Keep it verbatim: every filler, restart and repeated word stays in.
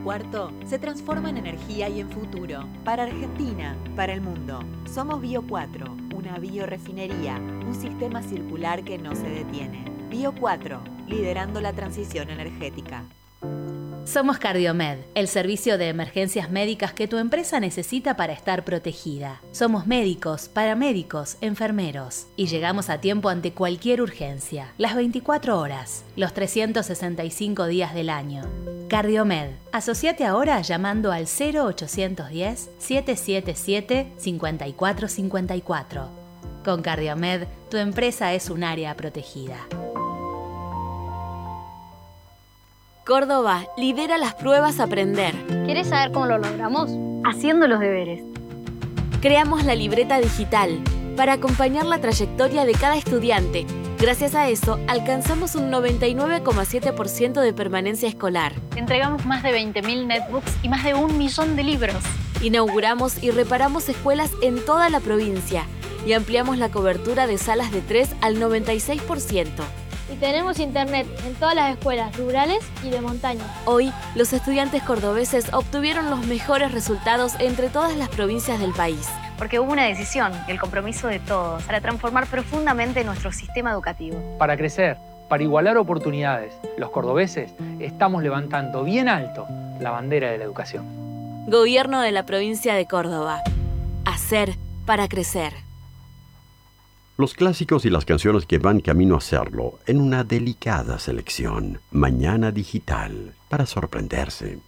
cuarto se transforma en energía y en futuro. Para Argentina, para el mundo. Somos Bio cuatro, una biorefinería, un sistema circular que no se detiene. Bio cuatro, liderando la transición energética. Somos Cardiomed, el servicio de emergencias médicas que tu empresa necesita para estar protegida. Somos médicos, paramédicos, enfermeros y llegamos a tiempo ante cualquier urgencia, las veinticuatro horas, los trescientos sesenta y cinco días del año. Cardiomed, asociate ahora llamando al cero ochocientos diez, setecientos setenta y siete, cincuenta y cuatro cincuenta y cuatro. Con Cardiomed, tu empresa es un área protegida. Córdoba lidera las pruebas Aprender. ¿Quieres saber cómo lo logramos? Haciendo los deberes. Creamos la libreta digital para acompañar la trayectoria de cada estudiante. Gracias a eso, alcanzamos un noventa y nueve coma siete por ciento de permanencia escolar. Entregamos más de veinte mil netbooks y más de un millón de libros. Inauguramos y reparamos escuelas en toda la provincia y ampliamos la cobertura de salas de tres al noventa y seis por ciento. Y tenemos internet en todas las escuelas rurales y de montaña. Hoy, los estudiantes cordobeses obtuvieron los mejores resultados entre todas las provincias del país. Porque hubo una decisión y el compromiso de todos para transformar profundamente nuestro sistema educativo. Para crecer, para igualar oportunidades, los cordobeses estamos levantando bien alto la bandera de la educación. Gobierno de la provincia de Córdoba. Hacer para crecer. Los clásicos y las canciones que van camino a serlo en una delicada selección. Mañana Digital, para sorprenderse.